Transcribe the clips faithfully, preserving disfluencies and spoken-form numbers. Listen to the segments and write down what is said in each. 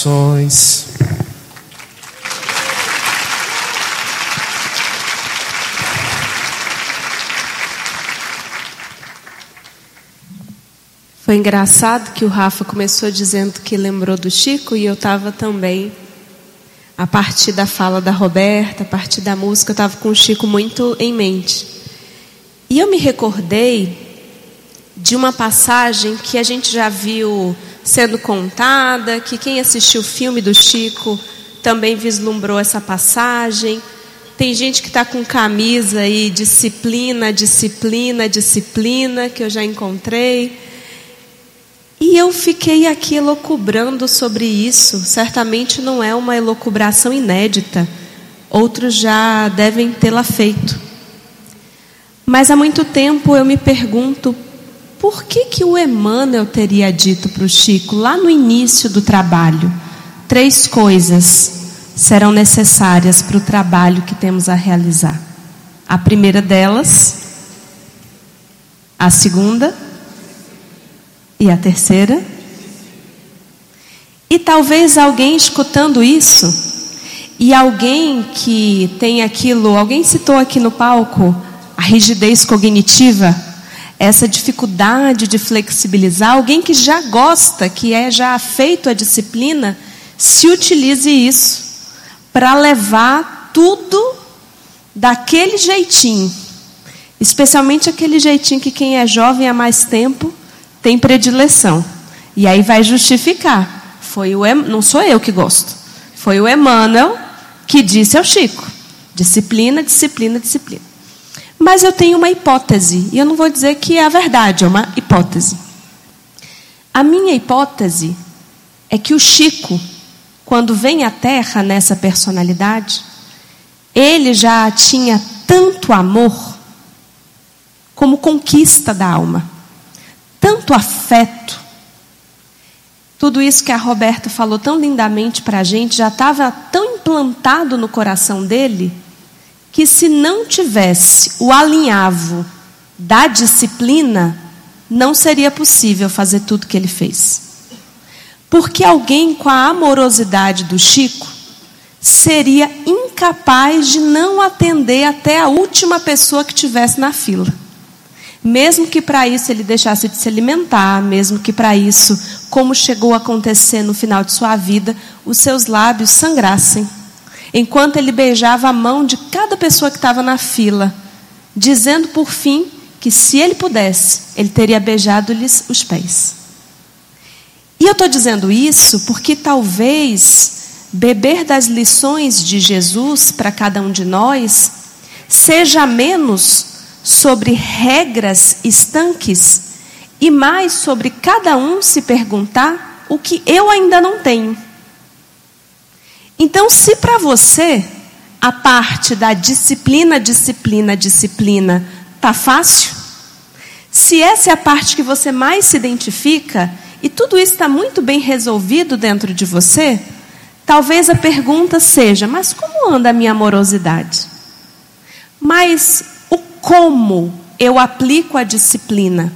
orações. Foi engraçado que o Rafa começou dizendo que lembrou do Chico, e eu estava também, a partir da fala da Roberta, a partir da música, eu estava com o Chico muito em mente. E eu me recordei de uma passagem que a gente já viu sendo contada, que quem assistiu o filme do Chico também vislumbrou essa passagem. Tem gente que está com camisa aí, disciplina, disciplina, disciplina, que eu já encontrei. E eu fiquei aqui elucubrando sobre isso. Certamente não é uma elucubração inédita. Outros já devem tê-la feito. Mas há muito tempo eu me pergunto, por que que o Emmanuel teria dito para o Chico, lá no início do trabalho, três coisas serão necessárias para o trabalho que temos a realizar? A primeira delas, a segunda e a terceira. E talvez alguém escutando isso, e alguém que tem aquilo, alguém citou aqui no palco, a rigidez cognitiva, essa dificuldade de flexibilizar, alguém que já gosta, que é já afeito à disciplina, se utilize isso para levar tudo daquele jeitinho, especialmente aquele jeitinho que quem é jovem há mais tempo tem predileção. E aí vai justificar. Foi o, não sou eu que gosto. Foi o Emmanuel que disse ao Chico. Disciplina, disciplina, disciplina. Mas eu tenho uma hipótese. E eu não vou dizer que é a verdade, é uma hipótese. A minha hipótese é que o Chico, quando vem à Terra nessa personalidade, ele já tinha tanto amor como conquista da alma. Tanto afeto, tudo isso que a Roberta falou tão lindamente para a gente, já estava tão implantado no coração dele, que se não tivesse o alinhavo da disciplina, não seria possível fazer tudo que ele fez. Porque alguém com a amorosidade do Chico seria incapaz de não atender até a última pessoa que tivesse na fila. Mesmo que para isso ele deixasse de se alimentar, mesmo que para isso, como chegou a acontecer no final de sua vida, os seus lábios sangrassem, enquanto ele beijava a mão de cada pessoa que estava na fila, dizendo por fim que se ele pudesse, ele teria beijado-lhes os pés. E eu estou dizendo isso porque talvez beber das lições de Jesus para cada um de nós seja menos sobre regras estanques e mais sobre cada um se perguntar o que eu ainda não tenho. Então, se para você a parte da disciplina, disciplina, disciplina está fácil, se essa é a parte que você mais se identifica e tudo isso está muito bem resolvido dentro de você, talvez a pergunta seja, mas como anda a minha amorosidade? Mas o como eu aplico a disciplina?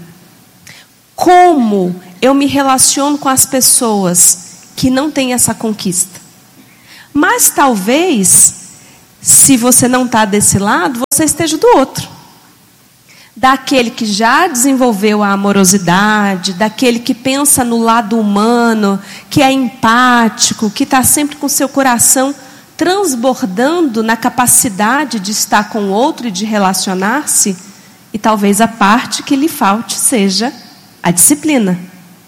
Como eu me relaciono com as pessoas que não têm essa conquista? Mas talvez, se você não está desse lado, você esteja do outro. Daquele que já desenvolveu a amorosidade, daquele que pensa no lado humano, que é empático, que está sempre com seu coração transbordando na capacidade de estar com o outro e de relacionar-se, e talvez a parte que lhe falte seja a disciplina.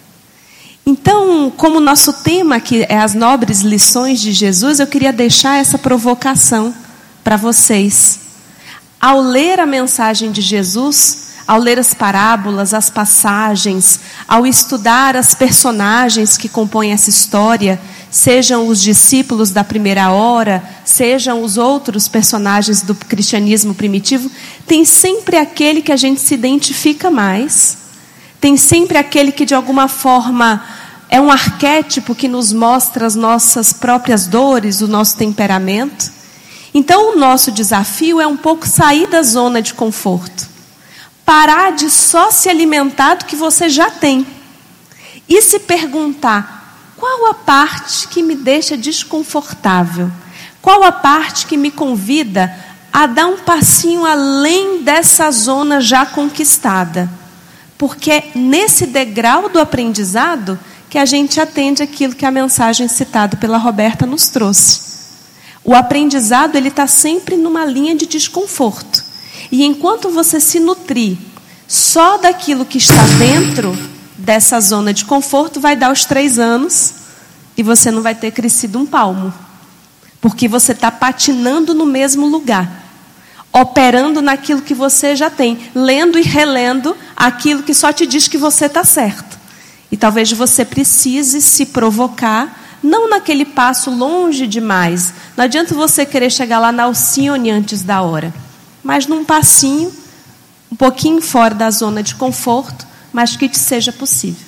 Então, como o nosso tema aqui é as nobres lições de Jesus, eu queria deixar essa provocação para vocês. Ao ler a mensagem de Jesus, ao ler as parábolas, as passagens, ao estudar as personagens que compõem essa história, sejam os discípulos da primeira hora, sejam os outros personagens do cristianismo primitivo, tem sempre aquele que a gente se identifica mais, tem sempre aquele que de alguma forma é um arquétipo que nos mostra as nossas próprias dores, o nosso temperamento. Então o nosso desafio é um pouco sair da zona de conforto, parar de só se alimentar do que você já tem e se perguntar: qual a parte que me deixa desconfortável? Qual a parte que me convida a dar um passinho além dessa zona já conquistada? Porque é nesse degrau do aprendizado que a gente atende aquilo que a mensagem citada pela Roberta nos trouxe. O aprendizado, ele está sempre numa linha de desconforto. E enquanto você se nutrir só daquilo que está dentro dessa zona de conforto, vai dar os três anos e você não vai ter crescido um palmo. Porque você está patinando no mesmo lugar, operando naquilo que você já tem, lendo e relendo aquilo que só te diz que você está certo. E talvez você precise se provocar, não naquele passo longe demais. Não adianta você querer chegar lá na Alcione antes da hora, mas num passinho, um pouquinho fora da zona de conforto, mas que te seja possível.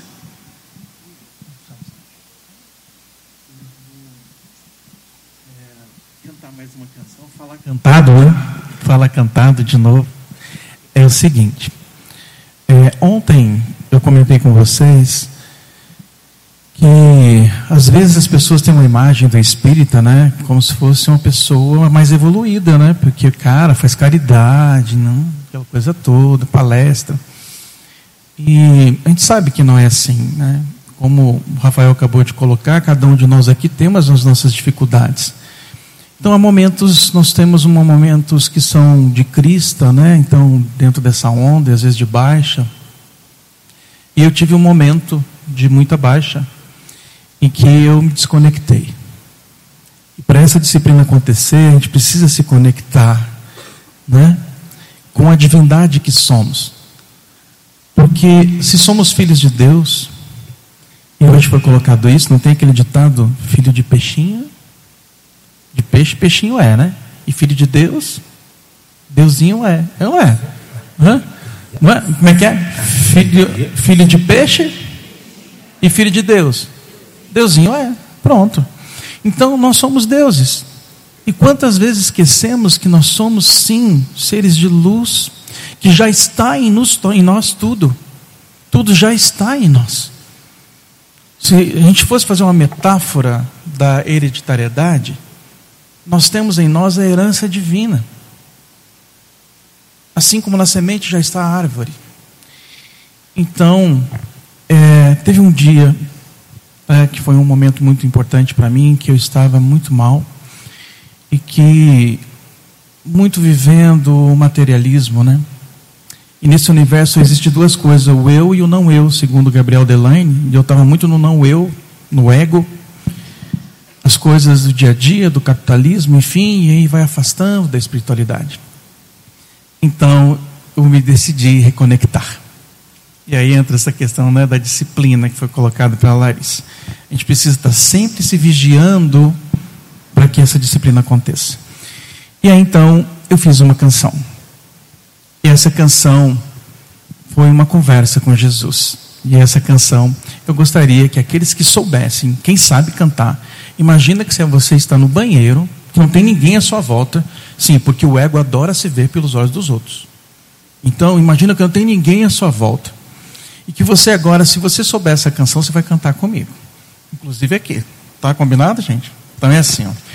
Cantar mais uma canção, falar cantado, né? Fala cantado de novo. É o seguinte, é, ontem eu comentei com vocês que às vezes as pessoas têm uma imagem do espírita, né, como se fosse uma pessoa mais evoluída, né, porque o cara faz caridade, não, aquela coisa toda, palestra. E a gente sabe que não é assim, né? Como o Rafael acabou de colocar, cada um de nós aqui temos as nossas dificuldades. Então, há momentos, nós temos um, momentos que são de crista, né? Então, dentro dessa onda, às vezes de baixa. E eu tive um momento de muita baixa, em que eu me desconectei. E para essa disciplina acontecer, a gente precisa se conectar, né? Com a divindade que somos. Porque se somos filhos de Deus, e hoje foi colocado isso, não tem aquele ditado, filho de peixinho? De peixe, peixinho é, né? E filho de Deus, Deusinho é. Não é? Hã? Não é? Como é que é? Filho, filho de peixe e filho de Deus. Deusinho é. Pronto. Então nós somos deuses. E quantas vezes esquecemos que nós somos sim seres de luz, que já está em, nos, em nós tudo. Tudo já está em nós. Se a gente fosse fazer uma metáfora da hereditariedade, nós temos em nós a herança divina. Assim como na semente já está a árvore. Então, é, teve um dia é, que foi um momento muito importante para mim, que eu estava muito mal e que muito vivendo o materialismo, né? E nesse universo existem duas coisas, o eu e o não eu, segundo Gabriel Delaine. E eu estava muito no não eu, no ego, as coisas do dia a dia, do capitalismo, enfim, e aí vai afastando da espiritualidade. Então, eu me decidi reconectar. E aí entra essa questão, né, da disciplina que foi colocada pela Larissa. A gente precisa estar sempre se vigiando para que essa disciplina aconteça. E aí então, eu fiz uma canção. E essa canção foi uma conversa com Jesus. E essa canção, eu gostaria que aqueles que soubessem, quem sabe cantar, imagina que você está no banheiro, que não tem ninguém à sua volta. Sim, porque o ego adora se ver pelos olhos dos outros. Então, imagina que não tem ninguém à sua volta. E que você agora, se você souber essa canção, você vai cantar comigo. Inclusive aqui. Tá combinado, gente? Então é assim, ó.